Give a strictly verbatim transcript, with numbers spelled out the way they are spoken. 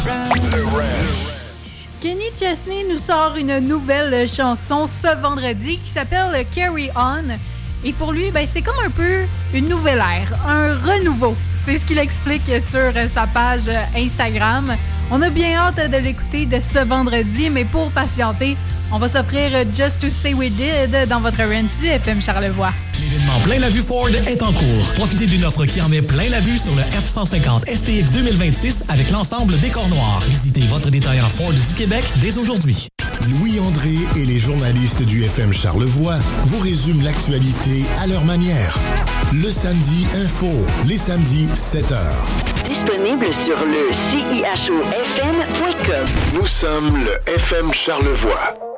Kenny Chesney nous sort une nouvelle chanson ce vendredi qui s'appelle Carry On. Et pour lui, ben, c'est comme un peu une nouvelle ère, un renouveau. C'est ce qu'il explique sur sa page Instagram. On a bien hâte de l'écouter de ce vendredi, mais pour patienter, on va s'offrir Just to Say We Did dans votre range du F M Charlevoix. L'événement Plein la Vue Ford est en cours. Profitez d'une offre qui en met plein la vue sur le F cent cinquante S T X deux mille vingt-six avec l'ensemble décor noir. Visitez votre détaillant Ford du Québec dès aujourd'hui. Louis-André et les journalistes du F M Charlevoix vous résument l'actualité à leur manière. Le samedi info, les samedis sept heures. Disponible sur le C I H O F M point com. Nous sommes le F M Charlevoix.